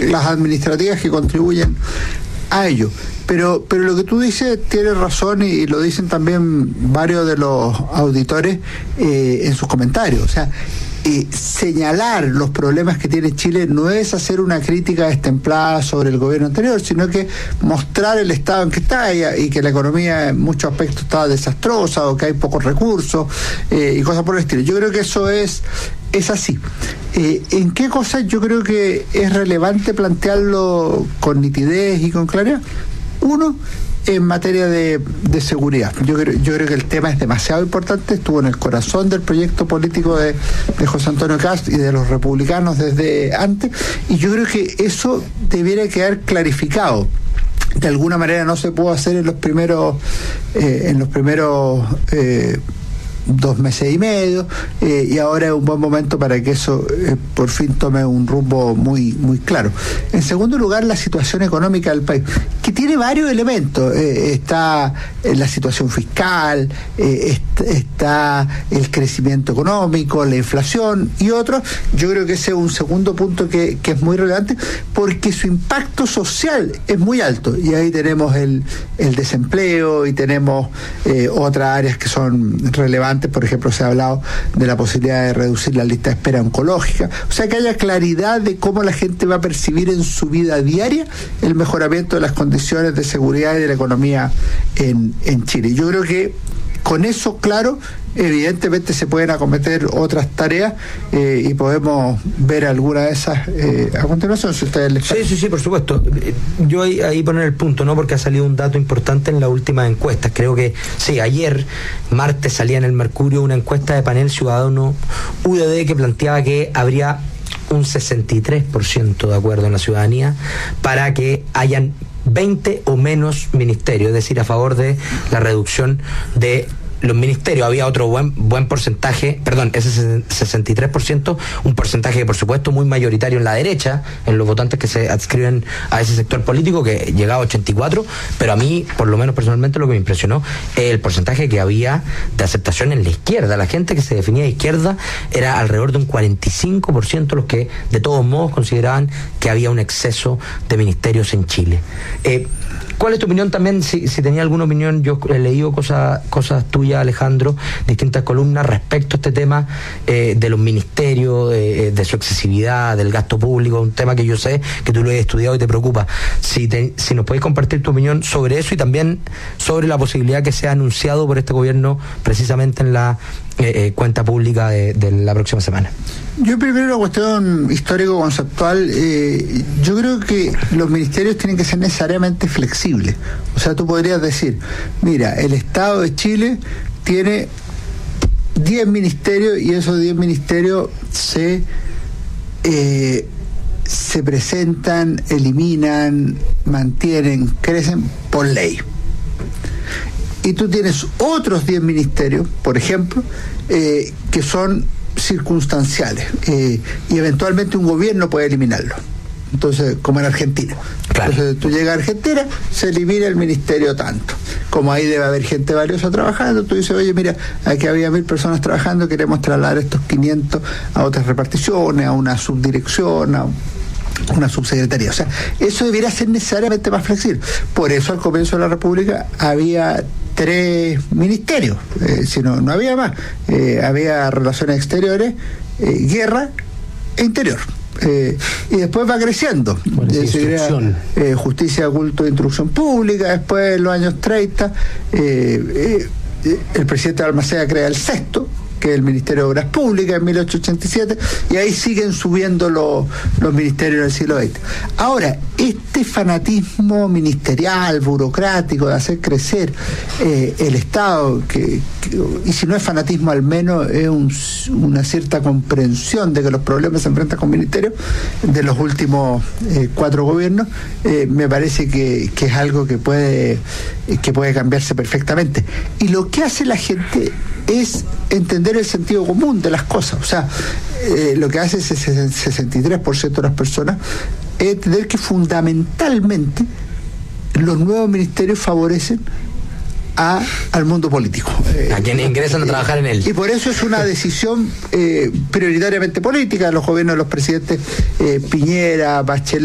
las administrativas que contribuyen a ello. Pero lo que tú dices tiene razón, y lo dicen también varios de los auditores en sus comentarios. O sea, señalar los problemas que tiene Chile no es hacer una crítica destemplada sobre el gobierno anterior, sino que mostrar el estado en que está y que la economía en muchos aspectos está desastrosa, o que hay pocos recursos y cosas por el estilo. Yo creo que eso es así. ¿En qué cosas yo creo que es relevante plantearlo con nitidez y con claridad? Uno, en materia de seguridad. Yo creo que el tema es demasiado importante, estuvo en el corazón del proyecto político de José Antonio Kast y de los republicanos desde antes, y yo creo que eso debiera quedar clarificado. De alguna manera no se pudo hacer en los primeros 2 meses y medio, y ahora es un buen momento para que eso por fin tome un rumbo muy, muy claro. En segundo lugar, la situación económica del país, que tiene varios elementos. Está la situación fiscal, está el crecimiento económico, la inflación y otros. Yo creo que ese es un segundo punto que es muy relevante, porque su impacto social es muy alto, y ahí tenemos el desempleo, y tenemos otras áreas que son relevantes. Por ejemplo, se ha hablado de la posibilidad de reducir la lista de espera oncológica. O sea, que haya claridad de cómo la gente va a percibir en su vida diaria el mejoramiento de las condiciones de seguridad y de la economía en Chile. Yo creo que con eso claro, evidentemente se pueden acometer otras tareas, y podemos ver alguna de esas a continuación, si ustedes les parece. Sí, por supuesto. Yo ahí poner el punto, ¿no? Porque ha salido un dato importante en las últimas encuestas. Creo que, sí, ayer, martes, salía en el Mercurio una encuesta de Panel Ciudadano UDD que planteaba que habría un 63% de acuerdo en la ciudadanía para que hayan 20 o menos ministerios, es decir, a favor de la reducción de los ministerios. Había otro buen porcentaje, ese 63%, un porcentaje por supuesto muy mayoritario en la derecha, en los votantes que se adscriben a ese sector político, que llegaba a 84%, pero a mí, por lo menos personalmente, lo que me impresionó es el porcentaje que había de aceptación en la izquierda. La gente que se definía de izquierda era alrededor de un 45% los que de todos modos consideraban que había un exceso de ministerios en Chile. ¿Cuál es tu opinión también? Si tenía alguna opinión, yo he leído cosas tuyas, Alejandro, distintas columnas respecto a este tema de los ministerios, de su excesividad, del gasto público, un tema que yo sé que tú lo has estudiado y te preocupa. Si nos podés compartir tu opinión sobre eso, y también sobre la posibilidad que sea anunciado por este gobierno precisamente en la cuenta pública de la próxima semana. Yo primero, una cuestión histórico-conceptual. Yo creo que los ministerios tienen que ser necesariamente flexibles. O sea, tú podrías decir, mira, el Estado de Chile tiene 10 ministerios, y esos 10 ministerios se presentan, eliminan, mantienen, crecen por ley. Y tú tienes otros 10 ministerios, por ejemplo, que son circunstanciales, y eventualmente un gobierno puede eliminarlo. Entonces, como en Argentina. Claro. Entonces, tú llegas a Argentina, se elimina el ministerio tanto. Como ahí debe haber gente valiosa trabajando, tú dices, oye, mira, aquí había 1000 personas trabajando, queremos trasladar estos 500 a otras reparticiones, a una subdirección, a una subsecretaría. O sea, eso debería ser necesariamente más flexible. Por eso al comienzo de la República había 3 ministerios, si no había más. Había relaciones exteriores, guerra e interior. Y después va creciendo. Justicia, culto e instrucción pública. Después, en los años 30, el presidente Balmaceda crea el sexto, que es el Ministerio de Obras Públicas, en 1887, y ahí siguen subiendo los ministerios en el siglo XX. Ahora, este fanatismo ministerial, burocrático, de hacer crecer el Estado, y si no es fanatismo, al menos es una cierta comprensión de que los problemas se enfrentan con ministerios de los últimos 4 gobiernos, me parece que es algo que puede cambiarse perfectamente. Y lo que hace la gente es entender el sentido común de las cosas. O sea, lo que hace ese 63% de las personas es entender que fundamentalmente los nuevos ministerios favorecen al mundo político. A quienes ingresan a trabajar en él. Y por eso es una decisión prioritariamente política. Los gobiernos de los presidentes Piñera, Bachelet,